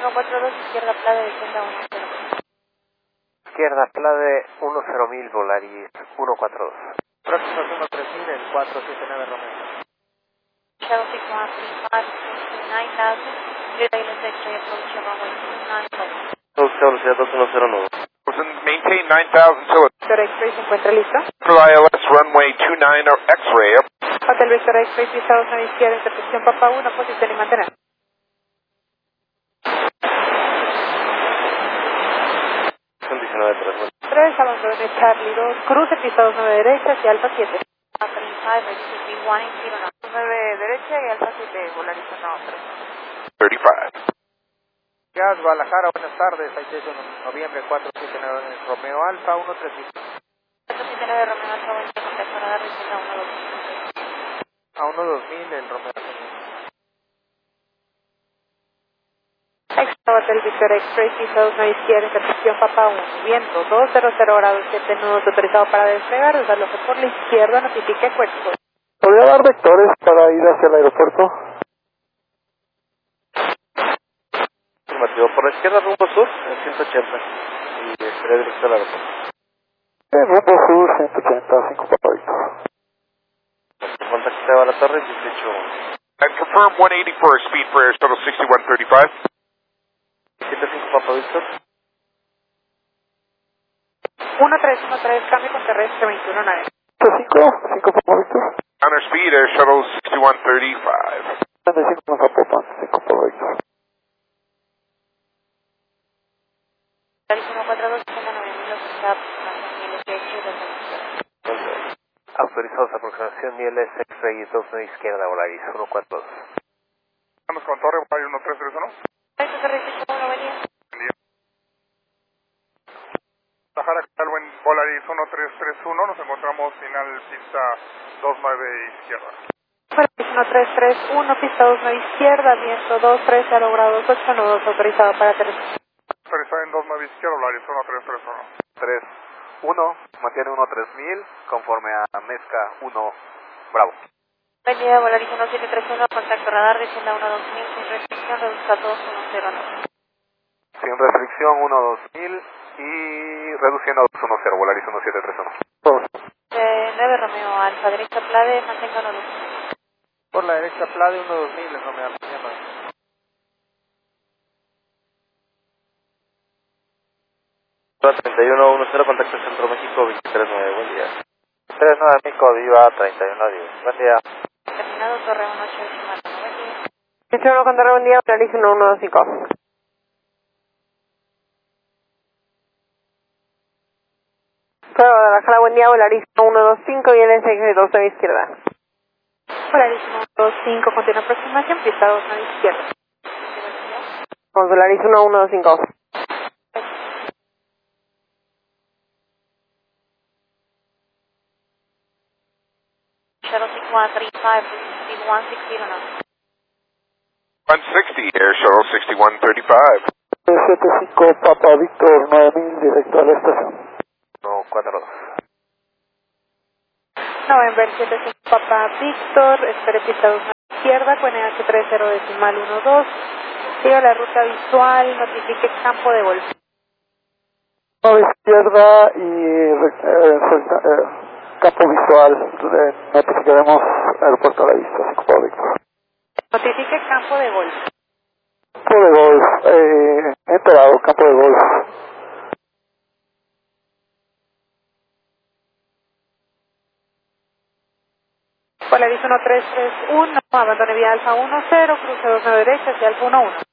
142, izquierda Plade, descienda 10. Izquierda Plade 10.000, Volaris 142. Próximo 13000, el 479 Romeo. Shuttle 6135, 9000, clear Island X-ray, approach runway 29. Producción velocidad 2109. Maintain 9000 till Victor X-ray se encuentra listo. ILS runway 29 or X-ray. Hotel Victor X-ray, pista 2 a izquierda, intercepción Papa 1, posición y mantener. Son 19.3. 3, abandono de Charlie 2, cruce pista 2 9 derecha hacia Alfa 7. 9 derecha y Alfa 7, Volaris 35. Gas Guadalajara, buenas tardes. Ahí es noviembre 479 Romeo Alfa 135. 479 Romeo Alfa, buen día, contacto radar, descienda 12. A 12000 el Romeo. Hotel Victor X-ray, pista 2 a izquierda, intercepción Papa 1, viento 200 grados 7 nudos, autorizado para despegar, desaloje por la izquierda, notifique cuerpo. ¿Podría dar vectores para ir hacia el aeropuerto? Afirmativo. Por la izquierda rumbo sur, en 180. Y estaré directo al aeropuerto. Rumbo sur, 180, 5 Papa Víctor. Contactaba a la torre 18. And confirm 180 for speed for Air Shuttle 6135. 75 Papa Víctor. 1313, cambio con terrestre 21 9. 5 Papa Víctor. Counter speed Air Shuttle 6135. 35 Papa, 5 Papa Víctor. Volaris 142, descienda 9000, autorizada aproximación ILS Autorizados aproximación ILS X-ray 29 izquierda, Volaris 142. Estamos con Torre, Volaris 1331. Volaris terrestre, ¿cómo venía? Guadalajara, Capital, buen Volaris 1331. Nos encontramos final pista 29 izquierda. Volaris 1331, pista 2 9 izquierda, viento 213 a grados 8 nudos, autorizado para aterrizar. Autorizado en 29 izquierda, Volaris 1331. 3-1, mantiene 13000, conforme a Mezca 1 Bravo. Avenida Volaris 1731, contacto radar, descienda 12000, sin restricción, reduzca a todos 109. Sin restricción 12000 y reduciendo a 210, Volaris 1731. 9 Romeo Alfa, derecha Plade, mantenga 1 Por la derecha Plade 12000 el Romeo Alfa. 3110, contacto Centro México 239, buen día. 39 México, Viva 3110, buen día. Terminado, Torre 18 decimal 1, buen día. 21 con Torre, buen día, Volaris 115. Guadalajara, buen día, Volaris 125 y el SX2 a izquierda. Volaris 125, continua aproximación, pista 2 a izquierda. Con Volaris 115. Shuttle 6135, speed 160 now. 160 Air Shuttle 6135. 75 Papa Víctor 9000, directo a la estación. 142. November 75 Papa Víctor, espere pista 2 a izquierda, con NH30 decimal 12. Siga la ruta visual, notifique campo de golpe. A la izquierda y campo visual, notificaremos aeropuerto a la vista, 5 Papa Víctor. Notifique campo de golpe. Campo de golf, enterado, campo de golf. Volaris 1331, abandone vía Alfa 10, cruce 2 a derecha hacia Alfa 11.